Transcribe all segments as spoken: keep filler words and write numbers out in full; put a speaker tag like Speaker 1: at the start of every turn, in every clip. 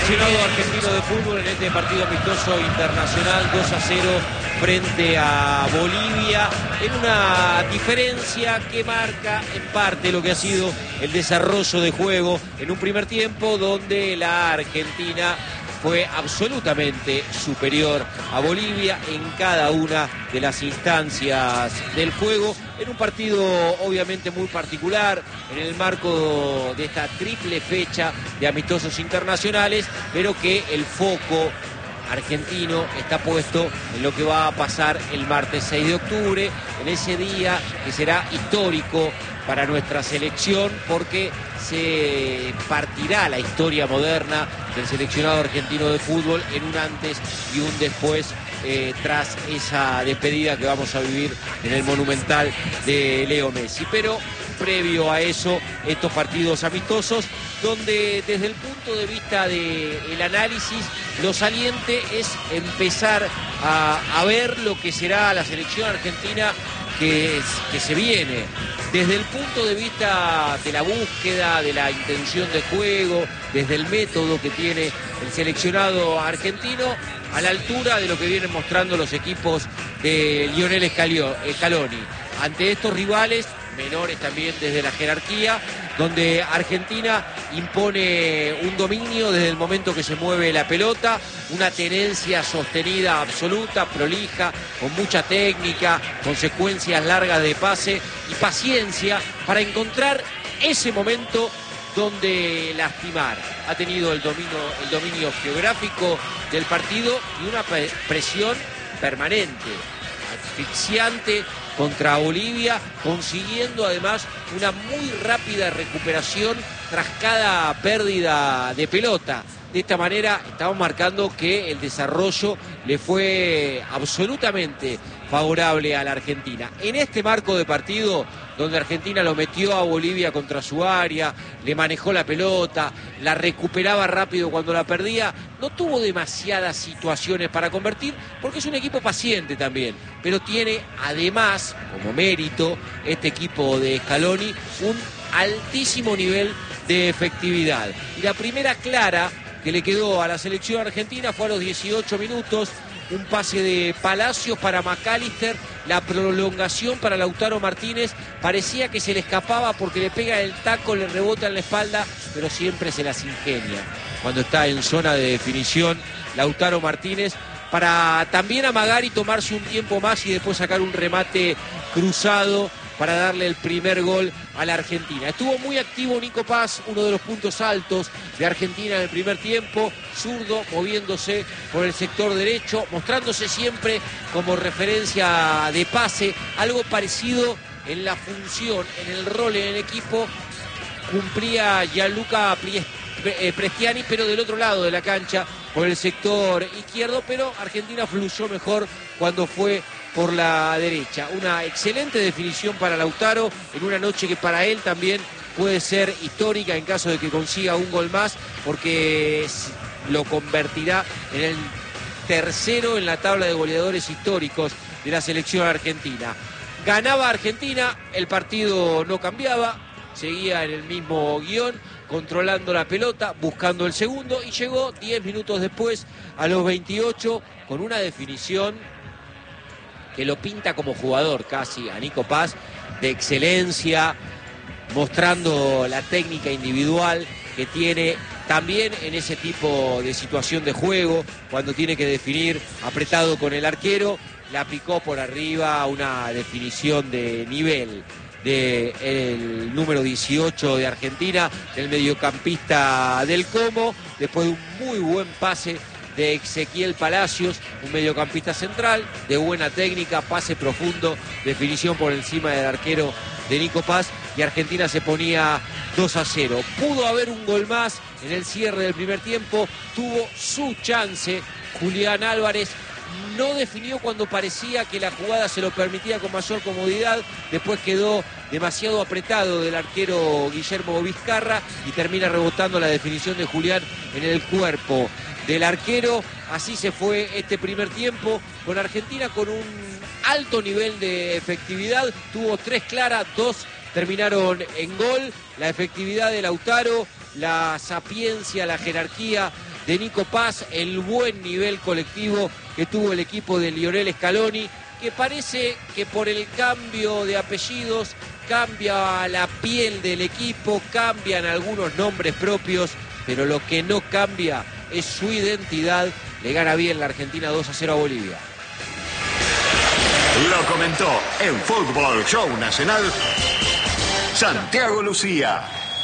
Speaker 1: seleccionado argentino de fútbol en este partido amistoso internacional dos a cero frente a Bolivia, en una diferencia que marca en parte lo que ha sido el desarrollo de juego en un primer tiempo donde la Argentina fue absolutamente superior a Bolivia en cada una de las instancias del juego, en un partido obviamente muy particular, en el marco de esta triple fecha de amistosos internacionales, pero que el foco argentino está puesto en lo que va a pasar el martes seis de octubre, en ese día que será histórico para nuestra selección porque se partirá la historia moderna del seleccionado argentino de fútbol en un antes y un después eh, tras esa despedida que vamos a vivir en el Monumental de Leo Messi. Pero previo a eso, estos partidos amistosos donde desde el punto de vista del análisis lo saliente es empezar a, a ver lo que será la selección argentina que, es, que se viene. Desde el punto de vista de la búsqueda, de la intención de juego, desde el método que tiene el seleccionado argentino, a la altura de lo que vienen mostrando los equipos de Lionel Scaloni. Ante estos rivales, menores también desde la jerarquía, donde Argentina impone un dominio desde el momento que se mueve la pelota, una tenencia sostenida absoluta, prolija, con mucha técnica, con secuencias largas de pase y paciencia para encontrar ese momento donde lastimar. Ha tenido el dominio, el dominio geográfico del partido y una presión permanente, asfixiante contra Bolivia, consiguiendo además una muy rápida recuperación tras cada pérdida de pelota. De esta manera estamos marcando que el desarrollo le fue absolutamente favorable a la Argentina. En este marco de partido, donde Argentina lo metió a Bolivia contra su área, le manejó la pelota, la recuperaba rápido cuando la perdía, no tuvo demasiadas situaciones para convertir, porque es un equipo paciente también, pero tiene además, como mérito, este equipo de Scaloni, un altísimo nivel de efectividad. Y la primera clara que le quedó a la selección argentina fue a los dieciocho minutos, un pase de Palacios para McAllister, la prolongación para Lautaro Martínez, parecía que se le escapaba porque le pega el taco, le rebota en la espalda, pero siempre se las ingenia cuando está en zona de definición Lautaro Martínez, para también amagar y tomarse un tiempo más y después sacar un remate cruzado para darle el primer gol a la Argentina. Estuvo muy activo Nico Paz, uno de los puntos altos de Argentina en el primer tiempo, zurdo, moviéndose por el sector derecho, mostrándose siempre como referencia de pase, algo parecido en la función, en el rol en el equipo, cumplía Gianluca Prestiani, pero del otro lado de la cancha, por el sector izquierdo, pero Argentina fluyó mejor cuando fue por la derecha. Una excelente definición para Lautaro en una noche que para él también puede ser histórica en caso de que consiga un gol más, porque lo convertirá en el tercero en la tabla de goleadores históricos de la selección argentina. Ganaba Argentina, el partido no cambiaba, seguía en el mismo guión, controlando la pelota, buscando el segundo, y llegó diez minutos después, a los veintiocho, con una definición que lo pinta como jugador casi a Nico Paz, de excelencia, mostrando la técnica individual que tiene también en ese tipo de situación de juego, cuando tiene que definir apretado con el arquero, la picó por arriba, una definición de nivel del número dieciocho de Argentina, del mediocampista del Como, después de un muy buen pase de Ezequiel Palacios, un mediocampista central, de buena técnica, pase profundo, definición por encima del arquero de Nico Paz, y Argentina se ponía dos a cero. Pudo haber un gol más en el cierre del primer tiempo, tuvo su chance Julián Álvarez, no definió cuando parecía que la jugada se lo permitía con mayor comodidad, después quedó demasiado apretado del arquero Guillermo Vizcarra y termina rebotando la definición de Julián en el cuerpo del arquero. Así se fue este primer tiempo, con Argentina con un alto nivel de efectividad, tuvo tres claras, dos terminaron en gol, la efectividad de Lautaro, la sapiencia, la jerarquía de Nico Paz, el buen nivel colectivo que tuvo el equipo de Lionel Scaloni, que parece que por el cambio de apellidos cambia la piel del equipo, cambian algunos nombres propios, pero lo que no cambia es su identidad. Le gana bien la Argentina dos a cero a Bolivia.
Speaker 2: Lo comentó en Fútbol Show Nacional Santiago Lucía.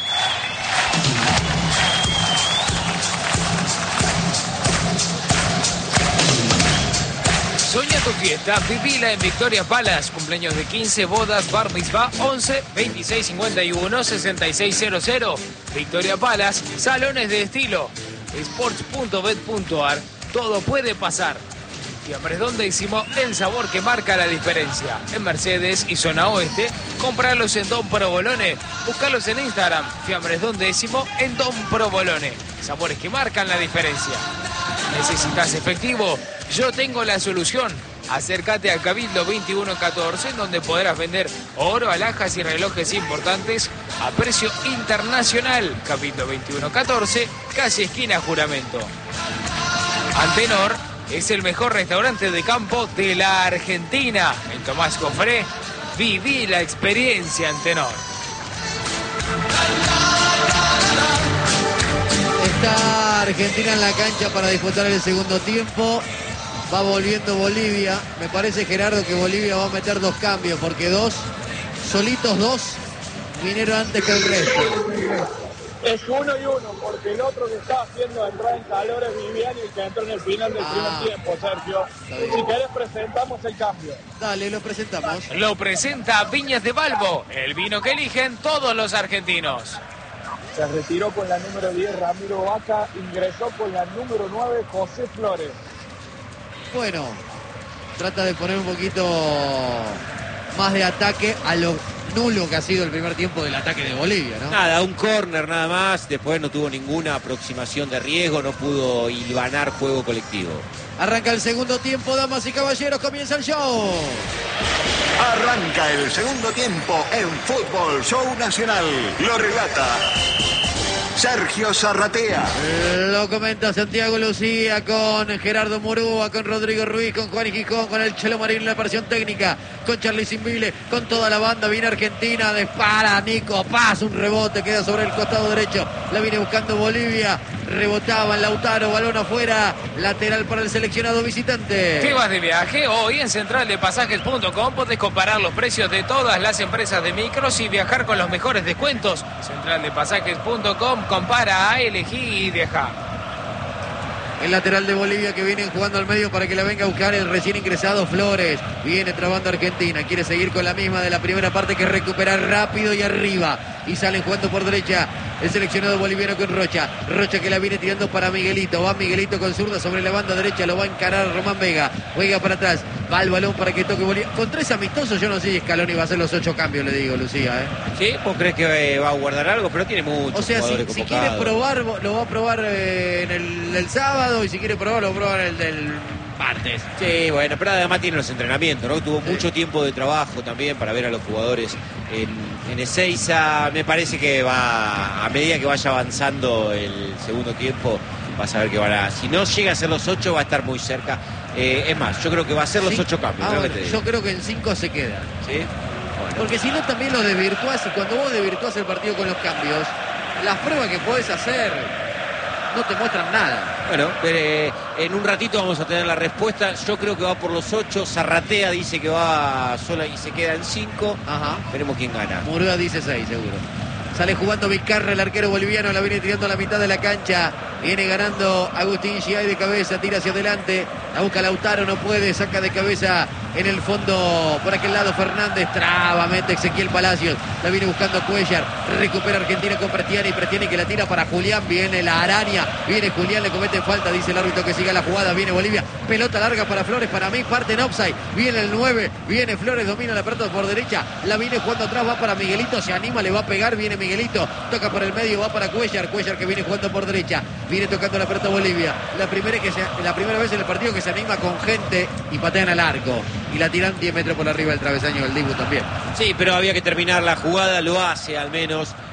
Speaker 3: Soñá tu fiesta, vivila en Victoria Palace. Cumpleaños de quince, bodas, bar mitzvah, once, veintiséis cincuenta y uno, sesenta y seis cero cero. Victoria Palace, salones de estilo. sports punto bet punto ar, todo puede pasar. Fiambres Don Décimo, el sabor que marca la diferencia. En Mercedes y zona oeste, compralos en Don Provolone. Búscalos en Instagram, Fiambres Don Décimo en Don Provolone. Sabores que marcan la diferencia. ¿Necesitas efectivo? Yo tengo la solución. Acércate al Cabildo veintiuno catorce, donde podrás vender oro, alhajas y relojes importantes a precio internacional. Cabildo veintiuno catorce, casi esquina Juramento. Antenor es el mejor restaurante de campo de la Argentina. En Tomás Cofré, viví la experiencia Antenor.
Speaker 4: Está Argentina en la cancha para disputar el segundo tiempo. Va volviendo Bolivia. Me parece, Gerardo, que Bolivia va a meter dos cambios, porque dos, solitos dos, vinieron antes que el resto.
Speaker 5: Es uno y uno, porque el otro que está haciendo entrar en calor es Viviani, que entró en el final del ah, primer tiempo, Sergio. Si querés, presentamos el cambio.
Speaker 4: Dale, lo presentamos.
Speaker 3: Lo presenta Viñas de Balbo, el vino que eligen todos los argentinos.
Speaker 5: Se retiró con la número diez Ramiro Vaca, ingresó con la número nueve José Flores.
Speaker 4: Bueno, trata de poner un poquito más de ataque a lo nulo que ha sido el primer tiempo del ataque de Bolivia, ¿no?
Speaker 1: Nada, un córner nada más, después no tuvo ninguna aproximación de riesgo, no pudo hilvanar juego colectivo.
Speaker 4: Arranca el segundo tiempo, damas y caballeros, comienza el show.
Speaker 2: Arranca el segundo tiempo en Fútbol Show Nacional. Lo relata Sergio Zarratea.
Speaker 4: Lo comenta Santiago Lucía con Gerardo Murúa, con Rodrigo Ruiz, con Juan Gijón, con el Chelo Marín en la versión técnica, con Charly Simbile, con toda la banda. Viene Argentina, dispara Nico Paz, un rebote, queda sobre el costado derecho. La viene buscando Bolivia, rebotaba en Lautaro, balón afuera, lateral para el seleccionado visitante.
Speaker 3: ¿Qué vas de viaje? Hoy en central de pasajes punto com podés comparar los precios de todas las empresas de micros y viajar con los mejores descuentos. central de pasajes punto com, compara, elegí y viaja.
Speaker 4: El lateral de Bolivia que viene jugando al medio para que la venga a buscar el recién ingresado Flores. Viene trabando Argentina. Quiere seguir con la misma de la primera parte, que recuperar rápido y arriba. Y salen jugando por derecha el seleccionado boliviano con Rocha. Rocha que la viene tirando para Miguelito. Va Miguelito con zurda sobre la banda derecha. Lo va a encarar Román Vega. Juega para atrás. Va el balón para que toque Bolivia. Con tres amistosos yo no sé si Scaloni va a hacer los ocho cambios, le digo, Lucía. ¿eh?
Speaker 1: Sí, vos crees que eh, va a guardar algo, pero tiene muchos.
Speaker 4: O sea, si, si quiere probar, lo va a probar eh, en el, el sábado, y si quiere probar, lo va a probar en el del martes.
Speaker 1: Sí, bueno, pero además tiene los entrenamientos, ¿no? Tuvo sí. mucho tiempo de trabajo también para ver a los jugadores en, en Ezeiza. Me parece que va, a medida que vaya avanzando el segundo tiempo, vas a ver que van a, si no llega a ser los ocho, va a estar muy cerca. Eh, es más, yo creo que va a ser los sí. ocho cambios.
Speaker 4: Ah, bueno, yo creo que en cinco se queda.
Speaker 1: ¿Sí? Bueno.
Speaker 4: Porque si no también lo desvirtuás, y cuando vos desvirtuás el partido con los cambios, las pruebas que podés hacer no te muestran nada.
Speaker 1: Bueno, pero, eh, en un ratito vamos a tener la respuesta. Yo creo que va por los ocho. Zarratea dice que va sola y se queda en cinco.
Speaker 4: Ajá.
Speaker 1: Veremos quién gana.
Speaker 4: Murúa dice seis, seguro. Sale jugando Vizcarra, el arquero boliviano, la viene tirando a la mitad de la cancha. Viene ganando Agustín Giay de cabeza, tira hacia adelante. La busca Lautaro, no puede, saca de cabeza en el fondo por aquel lado Fernández. Traba, mete Ezequiel Palacios. La viene buscando Cuellar. Recupera Argentina con Prestiani. Prestiani que la tira para Julián. Viene la araña. Viene Julián, le comete falta. Dice el árbitro que siga la jugada. Viene Bolivia. Pelota larga para Flores. Para mí parte en offside. Viene el nueve. Viene Flores. Domina la pelota por derecha. La viene jugando atrás. Va para Miguelito. Se anima, le va a pegar. Viene Miguelito. Toca por el medio. Va para Cuellar. Cuellar que viene jugando por derecha. Viene tocando la pelota Bolivia. La primera, que se, la primera vez en el partido que se anima con gente y patean al arco. Y la tiran diez metros por arriba del travesaño del Dibu también.
Speaker 1: Sí, pero había que terminar la jugada. Lo hace al menos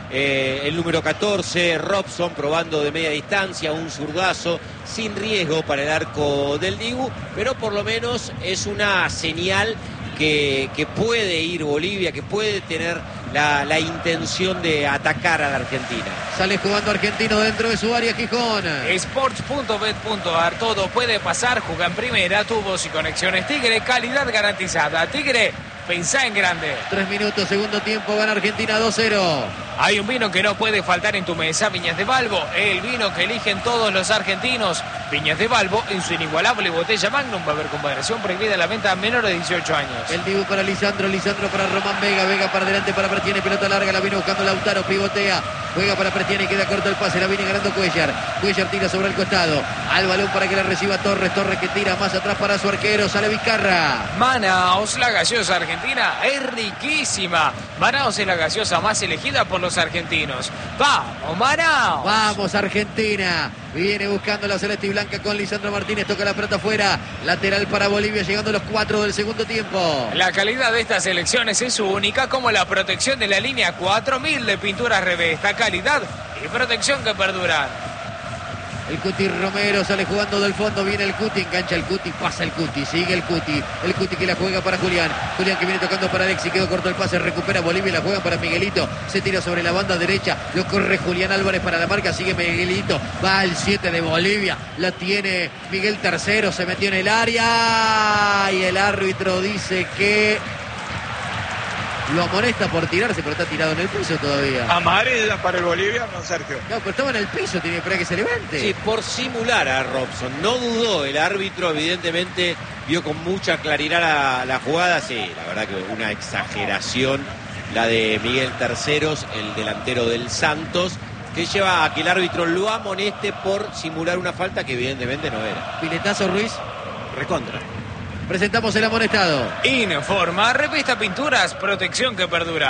Speaker 1: eh, el número catorce, Robson, probando de media distancia, un zurdazo, sin riesgo para el arco del Dibu, pero por lo menos es una señal que, que puede ir Bolivia, que puede tener la, la intención de atacar a la Argentina.
Speaker 4: Sale jugando Argentino dentro de su área, Gijón.
Speaker 3: Sports punto bet punto ar, todo puede pasar, juega en primera, tubos y conexiones Tigre, calidad garantizada. Tigre, pensá en grande.
Speaker 4: Tres minutos, segundo tiempo, gana Argentina dos cero.
Speaker 3: Hay un vino que no puede faltar en tu mesa, Viñas de Balbo, el vino que eligen todos los argentinos. Viñas de Balbo, en su inigualable botella Magnum, va a haber con moderación prohibida la venta a menores de dieciocho años.
Speaker 4: El Dibu para Lisandro, Lisandro para Román Vega, Vega para adelante para Pretiani, pelota larga, la viene buscando Lautaro, pivotea, juega para Pretiani, queda corto el pase, la viene ganando Cuellar, Cuellar tira sobre el costado, al balón para que la reciba Torres, Torres que tira más atrás para su arquero, sale Vizcarra.
Speaker 3: Manaos, la gaseosa argentina, es riquísima. Manaos es la gaseosa más elegida por los argentinos. ¡Vamos, Manaos!
Speaker 4: Vamos, Argentina. Viene buscando la celeste y blanca con Lisandro Martínez. Toca la pelota afuera. Lateral para Bolivia, llegando a los cuatro del segundo tiempo.
Speaker 3: La calidad de estas elecciones es única, como la protección de la línea cuatro mil de pinturas Revesta. Calidad y protección que perduran.
Speaker 4: El Cuti Romero sale jugando del fondo, viene el Cuti, engancha el Cuti, pasa el Cuti, sigue el Cuti, el Cuti que la juega para Julián, Julián que viene tocando para Alexis, quedó corto el pase, recupera Bolivia, la juega para Miguelito, se tira sobre la banda derecha, lo corre Julián Álvarez para la marca, sigue Miguelito, va al siete de Bolivia, la tiene Miguel Tercero, se metió en el área y el árbitro dice que lo amonesta por tirarse, pero está tirado en el piso todavía.
Speaker 5: Amarilla para el boliviano, Sergio.
Speaker 4: No, pero estaba en el piso, tiene que esperar que se levante.
Speaker 1: Sí, por simular a Robson. No dudó el árbitro, evidentemente vio con mucha claridad la, la jugada. Sí, la verdad que una exageración la de Miguel Terceros, el delantero del Santos, que lleva a que el árbitro lo amoneste por simular una falta que evidentemente no era.
Speaker 4: Piletazo Ruiz.
Speaker 1: Recontra.
Speaker 4: Presentamos el amonestado.
Speaker 3: Informa, Revista Pinturas, protección que perdura.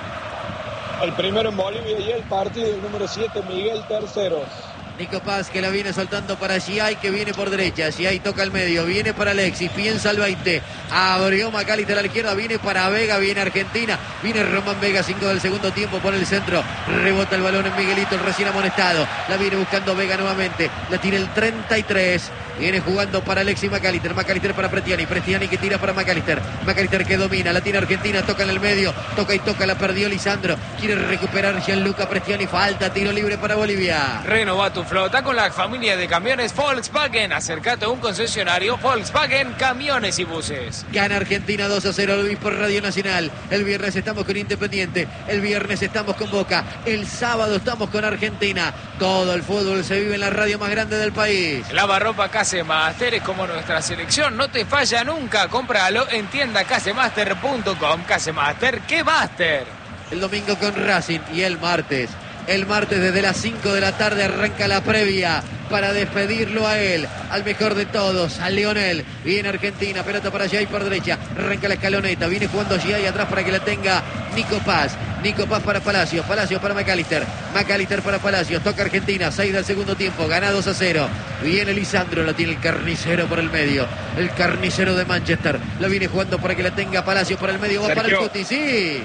Speaker 5: El primero en Bolivia y el partido, el número siete, Miguel Terceros.
Speaker 4: Nico Paz que la viene soltando para Giai, que viene por derecha. Giai toca al medio, viene para Alexis, piensa al veinte. Abrió Macalister a la izquierda, viene para Vega, viene Argentina. Viene Román Vega, cinco del segundo tiempo por el centro. Rebota el balón en Miguelito, el recién amonestado. La viene buscando Vega nuevamente. La tira el treinta y tres. Viene jugando para Alexis Macalister. Macalister para Pretiani. Pretiani que tira para Macalister. Macalister que domina. La tiene Argentina. Toca en el medio. Toca y toca. La perdió Lisandro. Quiere recuperar Gianluca Pretiani. Falta. Tiro libre para Bolivia.
Speaker 3: Renova tu flota con la familia de camiones Volkswagen. Acércate a un concesionario Volkswagen Camiones y Buses.
Speaker 4: Gana Argentina dos a cero. Lo vi por Radio Nacional. El viernes estamos con Independiente. El viernes estamos con Boca. El sábado estamos con Argentina. Todo el fútbol se vive en la radio más grande del país.
Speaker 3: Lavarropa Casemaster es como nuestra selección. No te falla nunca. Cómpralo en tienda casemaster punto com. Casemaster, ¿qué master?
Speaker 4: El domingo con Racing y el martes. El martes desde las cinco de la tarde arranca la previa para despedirlo a él, al mejor de todos, a Lionel. Viene Argentina, pelota para Giai por derecha, arranca la escaloneta, viene jugando Giai atrás para que la tenga Nico Paz. Nico Paz para Palacios, Palacios para Macalister, Macalister para Palacios, toca Argentina, seis del segundo tiempo, gana dos a cero. Viene Lisandro, la tiene el carnicero por el medio, el carnicero de Manchester, la viene jugando para que la tenga Palacios por el medio, va
Speaker 5: Sergio.
Speaker 4: para el Cuti, sí.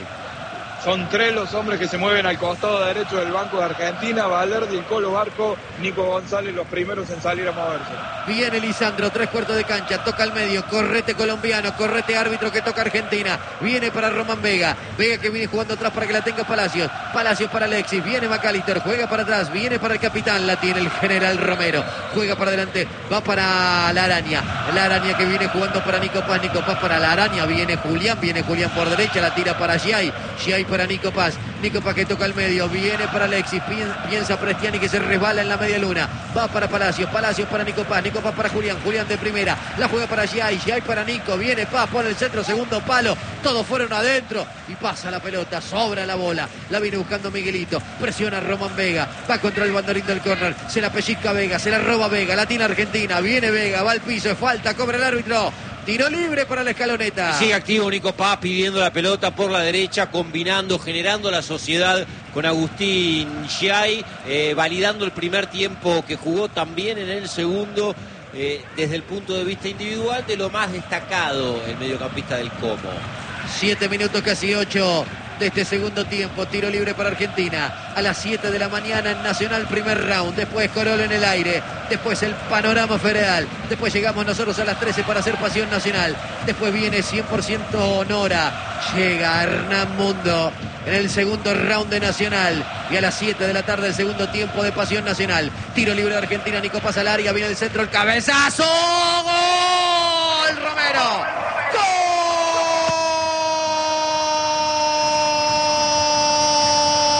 Speaker 5: Son tres los hombres que se mueven al costado derecho del banco de Argentina. Valerde, el Colo Barco, Nico González, los primeros en salir a moverse.
Speaker 4: Viene Lisandro, tres cuartos de cancha, toca al medio, correte colombiano, correte árbitro que toca Argentina. Viene para Román Vega, Vega que viene jugando atrás para que la tenga Palacios. Palacios para Alexis, viene Macalister, juega para atrás, viene para el capitán, la tiene el general Romero. Juega para adelante, va para la araña. La araña que viene jugando para Nico Paz, Nico Paz para la araña, viene Julián, viene Julián por derecha, la tira para Giai. Giai para Nico Paz, Nico Paz que toca al medio, viene para Alexis, piensa Prestiani que se resbala en la media luna, va para Palacios, Palacios para Nico Paz, Nico Paz para Julián, Julián de primera, la juega para Giai, Giai para Nico, viene Paz, pone el centro, segundo palo, todos fueron adentro y pasa la pelota, sobra la bola, la viene buscando Miguelito, presiona Román Vega, va contra el banderín del córner, se la pellizca Vega, se la roba Vega, la tiene Argentina, viene Vega, va al piso, es falta, cobra el árbitro. Tiro libre para la escaloneta.
Speaker 1: Sigue activo Nico Paz pidiendo la pelota por la derecha, combinando, generando la sociedad con Agustín Giai, eh, validando el primer tiempo que jugó también en el segundo, eh, desde el punto de vista individual, de lo más destacado el mediocampista del Como.
Speaker 4: Siete minutos, casi ocho. de este segundo tiempo. Tiro libre para Argentina. A las siete de la mañana en Nacional, primer round. Después Corolo en el aire. Después el panorama federal. Después llegamos nosotros a las trece para hacer Pasión Nacional. Después viene cien por ciento Nora. Llega Hernán Mundo en el segundo round de Nacional. Y a las siete de la tarde el segundo tiempo de Pasión Nacional. Tiro libre de Argentina. Nico pasa al área. Viene el centro. El cabezazo. ¡Gol! Romero.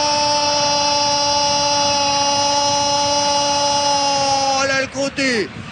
Speaker 4: ¡Gol! El Cuti.